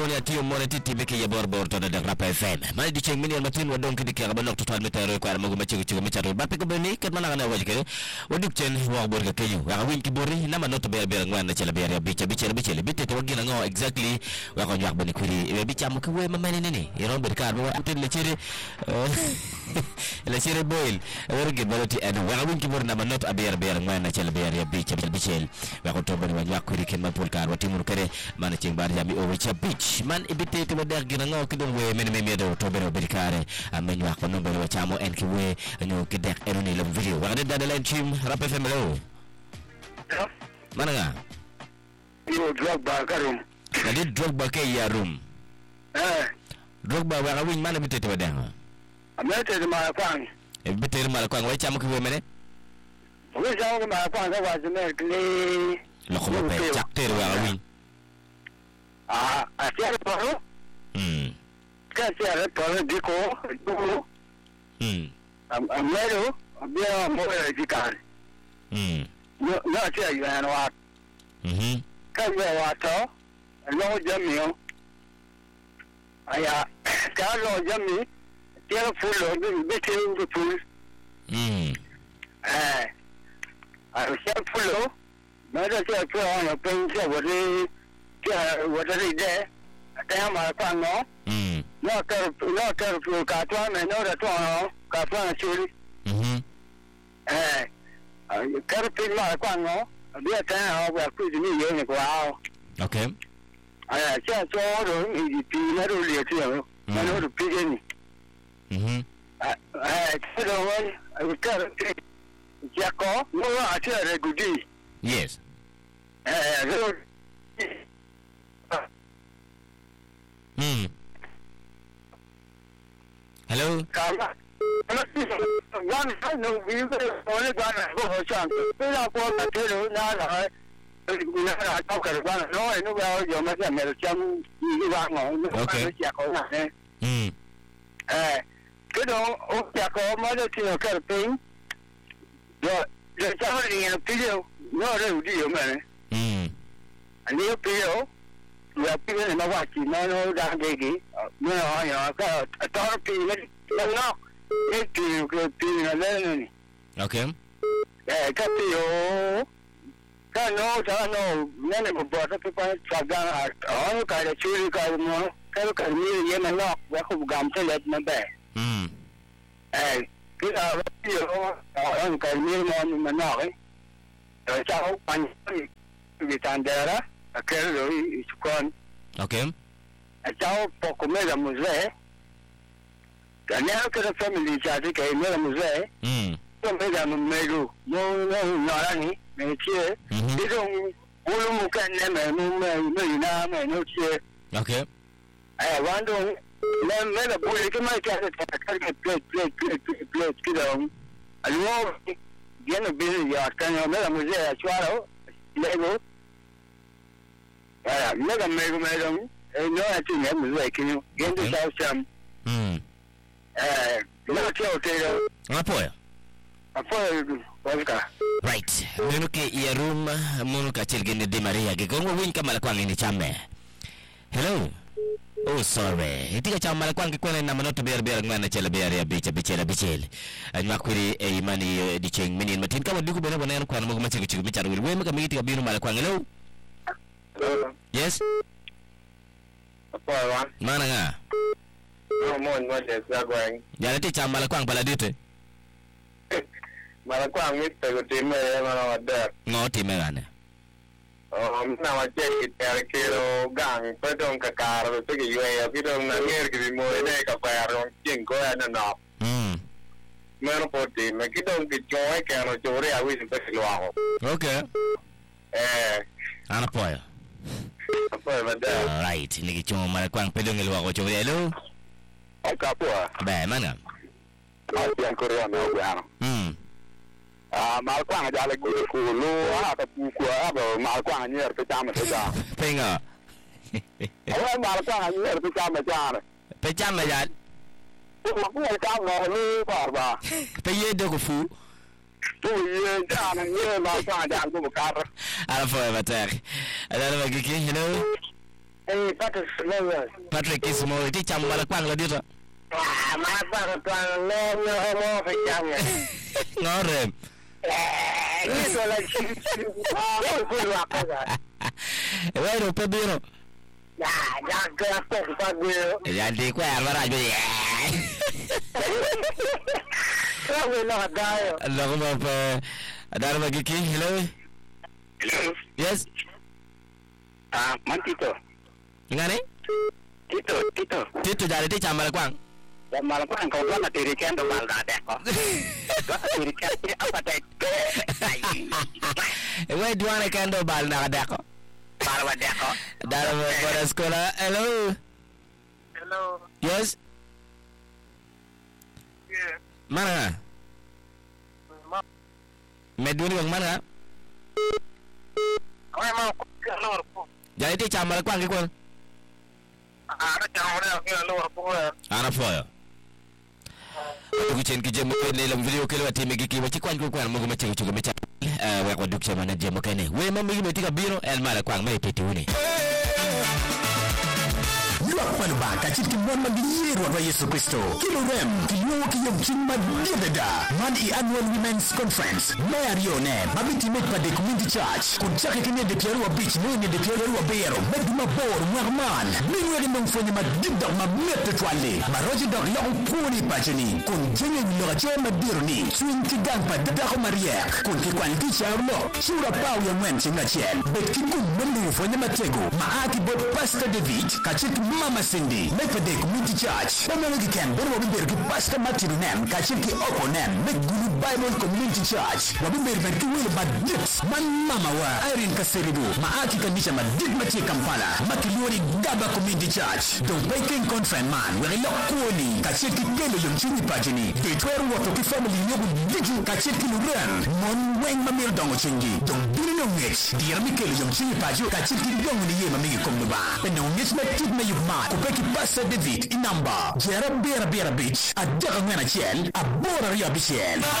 ya tiyo mwana titi beki ya bor to da Rap FM mani di cheng mini matin wadong kidi kya banok total metero ko arma guma chigo metero ba pe ko beni ket mana kana waji kere waduk chen wa bor ga kayu wa win ki bori na manoto ber ngwan chela ber bicha bitte to wagina ngo exactly wa ko nyak bani kuri e bicha mo ko we mamani nene yero ber ka wa atin le chere le chere boil werge baloti ed wa win ki bori na manoto ber ngwan chela ber bicha wa ko to bani wa nyak kuri ken ma pol kar wa timur kere mana cheng bar jami o wicha beach man ibite to der gina ngo kidon we men do to bero berikare amenyu ak no bero chamo en ki we no kidek eroni le video wa de len chim Rap FM lo mana nga yo drug ba karum jadi drug ba ke ya room drug ba wa win mana ibite to der amete de ma kwang ibite ma kwang wa chamo ki we mene we jawo ma kwang ga wa zeme kle lo ko pe chakter wa win asia poro asia poro diko dulu amero bia mo dikan no asia yana wa kan ya wa to lo jamio aya ka lo jami tira fulo bete ndu ful asia fulo mara sia ko na pensa wori what are they there? I am a fan, no? Not careful, Catwan, and no, that one, Catwan, Chili. Carpin, my fan, no? A bit of time, I put me in a wow. Okay. I just saw the not only a tale, I know the pigeon. I said, I would tell Jacko, no, I tell a good day. Yes. Hello. One I know we only gonna go for chance. We are going to tell you now. I talk about no, I know where you're making a jump. You are on. Okay. Good old Jacob, mother to your carping. The somebody in a video, no, deal, man. A new video. We are people in the watching, no, down diggy. No, I got a dark people. No, it's you could be in a learning. Okay. Yeah, cut you. Can't know, many of the people have done all kind of chili card more. Can me, Yemen lock, where who gum to let my bed. Hey, get out of you, I can mean on the knock. So, one to stand there. A carrier is gone. Okay. A child for Comeda Muse. The American family charge came to Muse. So made a Meru. No, not any. May cheer. They don't. Ulu can never no cheer. Okay. I wonder. Then made a bullet to my cat. Plate, get on. I know. Get a busy yard. Can you make a Muse a swallow? Label. Never make madam. No, I think I'm making you. Get the house some. Not your tail. Apoya. Apoya. Right. Munuke ya room munuka chilgene de Maria gigongo win kama kwa ngini chame. Hello. Oh sorry. Itika chama kwa ngikwana na manoto ber ngwana chela ber ya bichela. Anywa kwiri imani di cheng minin matin kama diku bena bana kwa mo machi chiku bichara wir we maka migiti kabinu mala kwa hello. Yes. Apoya. Mana nga? No mon mo de sagwang. Ya ti chama la kwa baladite. Mala kwa mi te time mala wada. No time gane. Na wache kero gang pedong kakar to ki yue pidong na nger ki mo ne ka paro king ko ana no. Mero poti me kidong ki joy ka no chore awi se pelo. Okay. Ana poya. Apoya bada. Right, niki chuma mala kwa pedong elwa ko chore hello. Aka poa. Ba mana. Yang Korea no gano. Mal kwang ja le ku lu ta pu ku ba mal kwang nyer pe chama te ja. Penga. Mal kwang nyer pe chama ja. Pe chama ja. Ku ku ta no lu ba. Pe ye de ko fu. Tu ye ja na ye mal kwang ja ku ka. Ala foi bater. Ala ba kiki hello. Patrick Ismo ti cham mala kwang la dito. Ngorem. Bueno, pediro. Ya di kwa arwara jo ya. Allah ko pa adar magiki. Hello. Yes. Mantito. Ngane? Tito jadi ti chambal kwang. Malam kan kau buat materi kan tu malam ada kok. Materi kan apa teh? Wei dua kan do bal na ada kok. Malam ada kok. Dalam pada sekolah. Hello. Yes. Mana? Meduni yang mana? Kau mau ke luar pun. Jadi ti chambal kwang ke kwang? Ada jangan ke luar pun. Ana foyo. Aku chen ki jemo ne lam video ke lati me ki wachi kwan ko kwan mo ma chen chugo me cha we ko duk chama na jemo kene we ma mi me tika biro el mala kwang me peti uni Luak panuba kacit kimon magiyero wa Yesu Kristo. Kilorem, kiyo kiyong chimad dida. Man annual women's conference. Mayarione, mabitimet pa de community church. Kung tsaka kanya de Pierua Beach, nune de Pierua Bero, medumabor, marman. Minwere mong fonye madidok mamete twali. Maroji dok laong puni pa jani. Kung jenye nilokache madirni. Swing kigang pa dadako mariek. Kung kikwan kicharlo. Sura pao yung mwen chingachel. Bet kikung menu fonye matego. Maaki bot Pastor David. Kacit Mama Cindy, make the community church. Pamela can be able to Pastor Matthew Nam, Kachiki Oponem, make good Bible community church. Wabimber will but dips, man mama wa Irene Kaseribu, Maaki Kanisha Madid Machi Kampala, Makilori Gaba community church. Don't baking conference man, where I look Kuni, Kachiki Kelo yung Chini Pagini, the 12 Watoki family yogu Diju Kachiki Luran, Mon Wang Mamil Dongo Chingi, don't be no mix, dear Mikkel yung Chini Paju, Kachiki Yong Yema Migi Komba, and no mix met you man, kupeki Pastor David inamba, Jera Bera Beach, a Dagamana Chel, a Bora Yabichel.